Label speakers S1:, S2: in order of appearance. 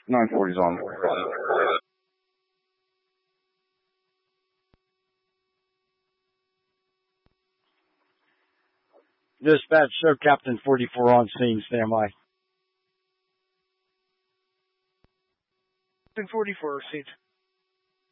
S1: 940's on.
S2: Dispatch, show Captain 44 on scene. Stand by.
S3: Captain 44, received.